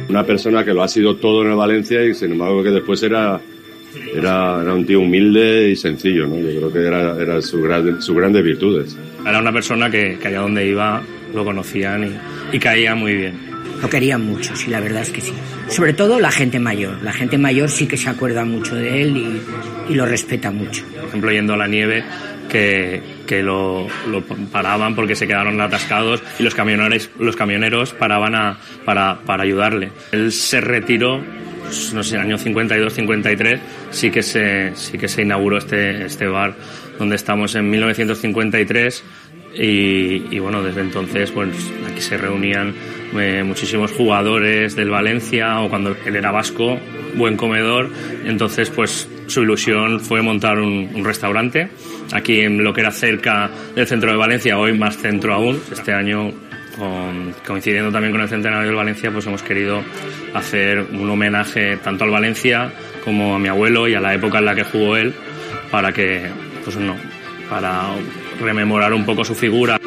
Una persona que lo ha sido todo en el Valencia y sin embargo que después era un tío humilde y sencillo, ¿no? Yo creo que era sus grandes virtudes. Era una persona que allá donde iba lo conocían y caía muy bien. Lo querían mucho, sí, la verdad es que sí. Sobre todo la gente mayor. La gente mayor sí que se acuerda mucho de él y lo respeta mucho. Por ejemplo, yendo a la nieve, que lo paraban porque se quedaron atascados y los camioneros paraban para ayudarle. Él se retiró, pues, no sé, en el año 52-53 sí que se inauguró este bar donde estamos en 1953. Y bueno, desde entonces pues aquí se reunían muchísimos jugadores del Valencia, o cuando él era vasco, buen comedor. Entonces pues su ilusión fue montar un restaurante aquí en lo que era cerca del centro de Valencia, hoy más centro aún. Este año, coincidiendo también con el centenario del Valencia, pues hemos querido hacer un homenaje tanto al Valencia como a mi abuelo y a la época en la que jugó él, para rememorar un poco su figura.